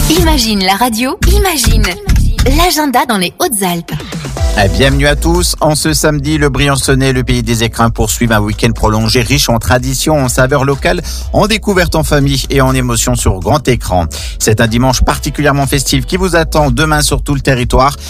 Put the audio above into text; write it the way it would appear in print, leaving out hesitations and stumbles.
Imagine la radio, imagine l'agenda dans les Hautes-Alpes. Bienvenue à tous. En ce samedi, le Briançonnais, le pays des écrins, poursuit un week-end prolongé riche en traditions, en saveurs locales, en découvertes en famille et en émotions sur grand écran. C'est un dimanche particulièrement festif qui vous attend demain sur tout le territoire.